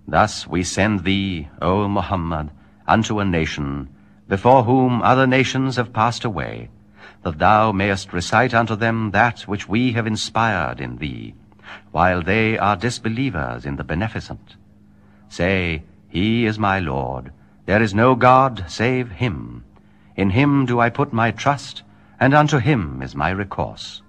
Thus we send thee, O Muhammad, unto a nation, before whom other nations have passed away, that thou mayest recite unto them that which we have inspired in thee, while they are disbelievers in the Beneficent. Say, He is my Lord, there is no God save Him. In Him do I put my trust, and unto Him is my recourse.